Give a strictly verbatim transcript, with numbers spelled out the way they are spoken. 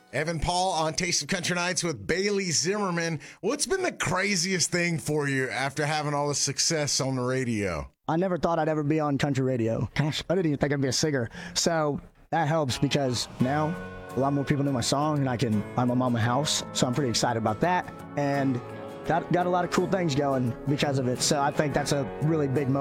Evan Paul on Taste of Country Nights with Bailey Zimmerman. What's been the craziest thing for you after having all the success on the radio? I never thought I'd ever be on country radio. Gosh, I didn't even think I'd be a singer. So that helps because now a lot more people know my song and I can, I'm a mama house. So I'm pretty excited about that. And got, got a lot of cool things going because of it. So I think that's a really big moment.